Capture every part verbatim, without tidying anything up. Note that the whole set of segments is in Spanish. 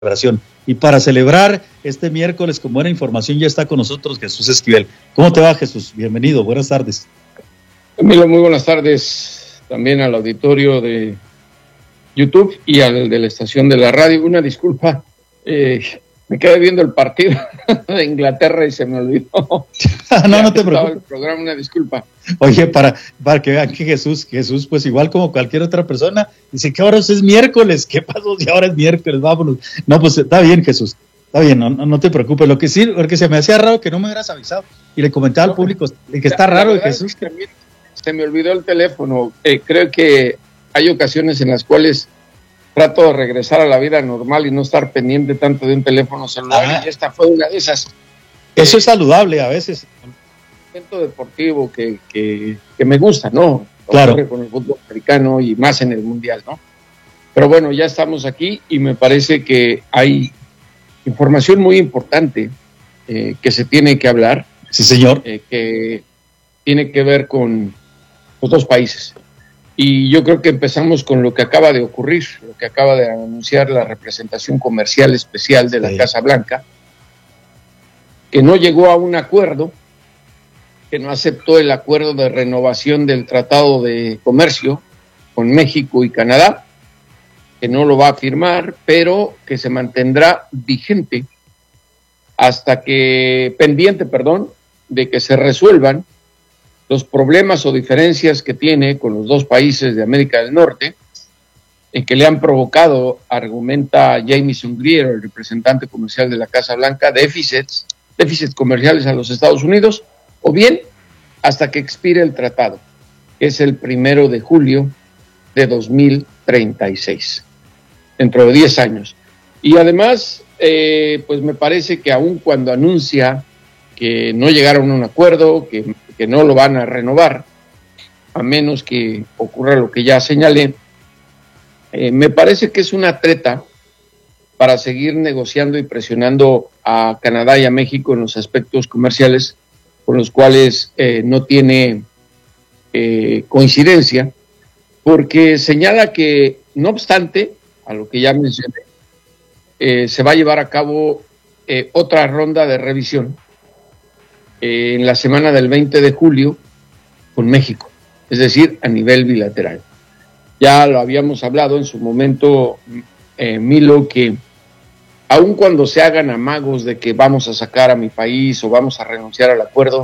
celebración. Y para celebrar este miércoles con buena información ya está con nosotros Jesús Esquivel. ¿Cómo te va, Jesús? Bienvenido, buenas tardes. Camilo, muy buenas tardes también al auditorio de YouTube y al de la estación de la radio. Una disculpa, eh, me quedé viendo el partido de Inglaterra y se me olvidó. no, no te preocupes. El programa, una disculpa. Oye, para, para que vean que Jesús, Jesús, pues igual como cualquier otra persona, dice que ahora es miércoles. ¿Qué pasó si ahora es miércoles? Vámonos. No, pues está bien, Jesús. Está bien, no, no, no te preocupes. Lo que sí, porque se me hacía raro que no me hubieras avisado. Y le comentaba no, al público que está raro, Jesús. Que se me olvidó el teléfono. Eh, creo que hay ocasiones en las cuales trato de regresar a la vida normal y no estar pendiente tanto de un teléfono celular. Ah. Y esta fue una de esas. Eso eh, es saludable a veces. Evento deportivo que, que, que me gusta, ¿no? Claro. Con el fútbol americano y más en el mundial, ¿no? Pero bueno, ya estamos aquí y me parece que hay información muy importante eh, que se tiene que hablar. Sí, señor. Eh, que tiene que ver con los dos países. Y yo creo que empezamos con lo que acaba de ocurrir, lo que acaba de anunciar la representación comercial especial de la sí. Casa Blanca, que no llegó a un acuerdo, que no aceptó el acuerdo de renovación del Tratado de Comercio con México y Canadá, que no lo va a firmar, pero que se mantendrá vigente hasta que, pendiente, perdón, de que se resuelvan los problemas o diferencias que tiene con los dos países de América del Norte, en que le han provocado, argumenta Jamieson Greer, el representante comercial de la Casa Blanca, déficits, déficits comerciales a los Estados Unidos, o bien hasta que expire el tratado, que es el primero de julio de dos mil treinta y seis, dentro de diez años. Y además, eh, pues me parece que aun cuando anuncia que no llegaron a un acuerdo, que, que no lo van a renovar, a menos que ocurra lo que ya señalé, eh, me parece que es una treta para seguir negociando y presionando a Canadá y a México en los aspectos comerciales con los cuales eh, no tiene eh, coincidencia, porque señala que, no obstante, a lo que ya mencioné, eh, se va a llevar a cabo eh, otra ronda de revisión eh, en la semana del veinte de julio con México, es decir, a nivel bilateral. Ya lo habíamos hablado en su momento, eh, Milo, que aun cuando se hagan amagos de que vamos a sacar a mi país o vamos a renunciar al acuerdo,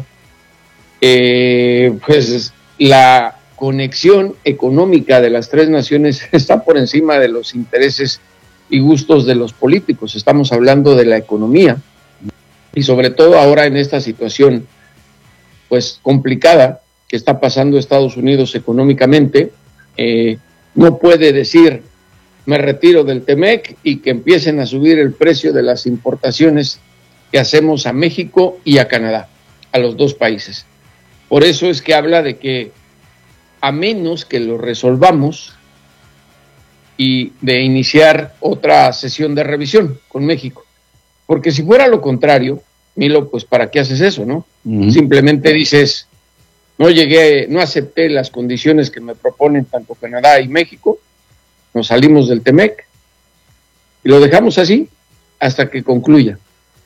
eh, pues la conexión económica de las tres naciones está por encima de los intereses y gustos de los políticos. Estamos hablando de la economía y sobre todo ahora en esta situación pues complicada que está pasando Estados Unidos económicamente, eh, no puede decir me retiro del Temec y que empiecen a subir el precio de las importaciones que hacemos a México y a Canadá, a los dos países. Por eso es que habla de que a menos que lo resolvamos y de iniciar otra sesión de revisión con México. Porque si fuera lo contrario, Milo, pues ¿para qué haces eso, no? Uh-huh. Simplemente dices, no llegué, no acepté las condiciones que me proponen tanto Canadá y México, nos salimos del Temec y lo dejamos así hasta que concluya.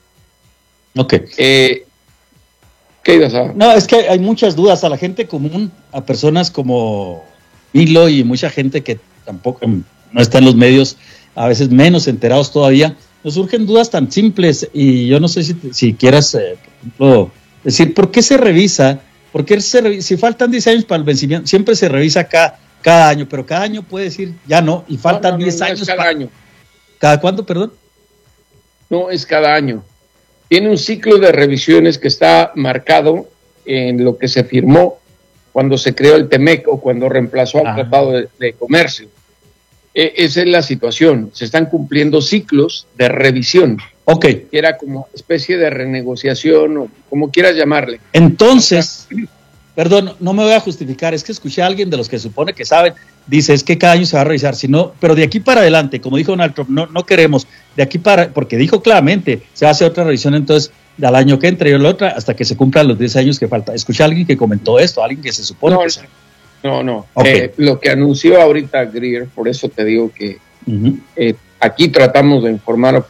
Ok. Eh, ¿Qué ibas a...? No, es que hay muchas dudas a la gente común, a personas como Milo y mucha gente que tampoco no está en los medios, a veces menos enterados todavía, nos surgen dudas tan simples y yo no sé si, si quieras, eh, por ejemplo, decir, ¿por qué se revisa? ¿Por qué se revisa? Si faltan diez años para el vencimiento, siempre se revisa cada Cada año, pero cada año puede decir, ya no, y faltan diez no, no, no, años. Es cada para... año. ¿Cada cuánto, perdón? No, es cada año. Tiene un ciclo de revisiones que está marcado en lo que se firmó cuando se creó el Temec o cuando reemplazó al ah. Tratado de, de Comercio. E- esa es la situación. Se están cumpliendo ciclos de revisión. Ok. Que era como especie de renegociación o como quieras llamarle. Entonces... Perdón, no me voy a justificar, es que escuché a alguien de los que supone que saben, dice, es que cada año se va a revisar, sino, pero de aquí para adelante, como dijo Donald Trump, no, no queremos, de aquí para, porque dijo claramente, se va a hacer otra revisión entonces al año que entre y la otra, hasta que se cumplan los diez años que falta. Escuché a alguien que comentó esto, alguien que se supone no, que sabe. No, no, okay. eh, lo que anunció ahorita Greer, por eso te digo que uh-huh. eh, Aquí tratamos de informar